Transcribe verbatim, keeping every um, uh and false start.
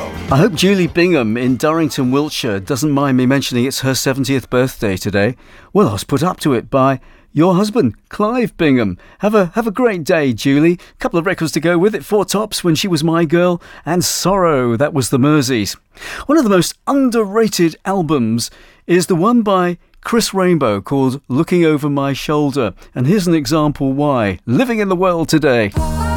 I hope Julie Bingham in Durrington, Wiltshire doesn't mind me mentioning it's her seventieth birthday today. Well, I was put up to it by your husband, Clive Bingham. Have a have a great day, Julie. Couple of records to go with it. Four Tops, When She Was My Girl, and Sorrow, that was the Merseys. One of the most underrated albums is the one by Chris Rainbow called Looking Over My Shoulder. And here's an example why. Living in the World Today.